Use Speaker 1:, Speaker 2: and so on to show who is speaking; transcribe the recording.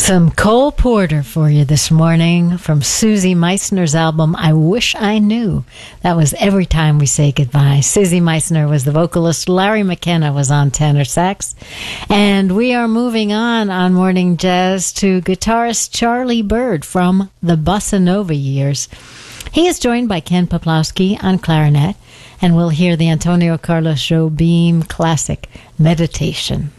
Speaker 1: Some Cole Porter for you this morning from Susie Meissner's album, I Wish I Knew. That was Every Time We Say Goodbye. Susie Meissner was the vocalist. Larry McKenna was on tenor sax. And we are moving on Morning Jazz to guitarist Charlie Byrd from the Bossa Nova years. He is joined by Ken Poplowski on clarinet, and we'll hear the Antonio Carlos Jobim classic, Meditation.